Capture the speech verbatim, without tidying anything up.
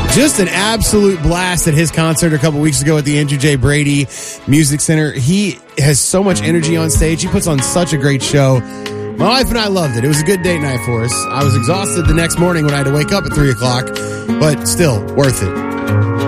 Just an absolute blast at his concert a couple weeks ago at the Andrew J. Brady Music Center. He has so much energy on stage. He puts on such a great show. My wife and I loved it. It was a good date night for us. I was exhausted the next morning when I had to wake up at three o'clock, but still worth it.